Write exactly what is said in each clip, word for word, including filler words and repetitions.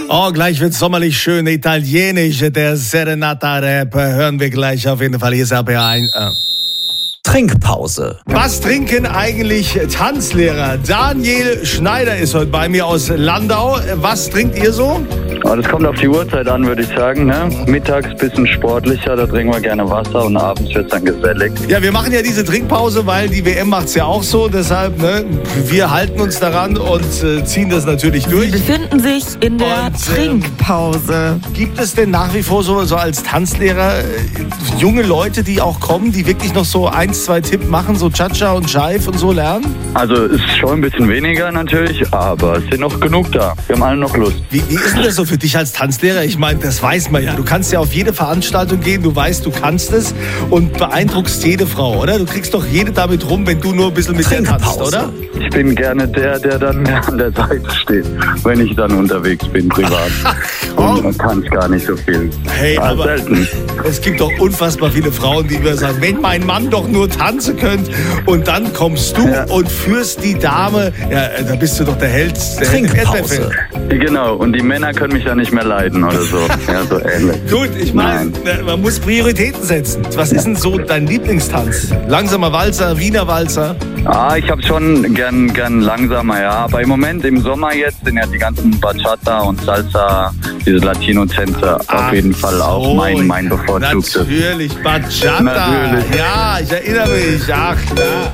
Oh, gleich wird's sommerlich schön italienisch. Der Serenata-Rap hören wir gleich auf jeden Fall. Hier ist R P R eins. Äh. Trinkpause. Was trinken eigentlich Tanzlehrer? Daniel Schneider ist heute bei mir aus Landau. Was trinkt ihr so? Oh, das kommt auf die Uhrzeit an, würde ich sagen. Ne? Mittags ein bisschen sportlicher, da trinken wir gerne Wasser und abends wird es dann gesellig. Ja, wir machen ja diese Trinkpause, weil die W M macht's ja auch so. Deshalb, ne, wir halten uns daran und äh, ziehen das natürlich durch. Sie befinden sich in der Und, ähm, Trinkpause. Gibt es denn nach wie vor so, so als Tanzlehrer äh, junge Leute, die auch kommen, die wirklich noch so ein, zwei Tipp machen, so Cha-Cha und Jive und so lernen? Also es ist schon ein bisschen weniger natürlich, aber es sind noch genug da. Wir haben alle noch Lust. Wie, wie ist denn das so für dich als Tanzlehrer? Ich meine, das weiß man ja. Du kannst ja auf jede Veranstaltung gehen, du weißt, du kannst es und beeindruckst jede Frau, oder? Du kriegst doch jede damit rum, wenn du nur ein bisschen mit der tanzt, oder? Ich bin gerne der, der dann mehr an der Seite steht, wenn ich dann unterwegs bin, privat. Und man kann gar nicht so viel. Hey, ja, aber selten. Es gibt doch unfassbar viele Frauen, die immer sagen, wenn mein Mann doch nur tanzen könnte. Und dann kommst du Ja. und führst die Dame. Ja, da bist du doch der Held. Der Trinkpause. Genau, und die Männer können mich ja nicht mehr leiden oder so. Ja, so ähnlich. Gut, ich meine, Nein. man muss Prioritäten setzen. Was ist denn so dein Lieblingstanz? Langsamer Walzer, Wiener Walzer? Ah, ich habe schon gern, gern langsamer, ja. Aber im Moment, im Sommer jetzt, sind ja die ganzen Bachata und Salsa, diese Latino-Tänze auf jeden Fall auch so, mein, mein bevorzugtes. Natürlich, Bachata. Natürlich. Ja, ich erinnere mich. Ach, klar.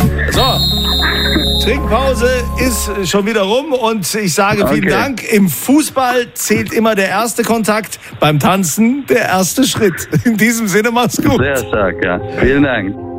So, Trinkpause ist schon wieder rum und ich sage vielen Okay. Dank. Im Fußball zählt immer der erste Kontakt, beim Tanzen der erste Schritt. In diesem Sinne, mach's gut. Sehr stark, ja. Vielen Dank.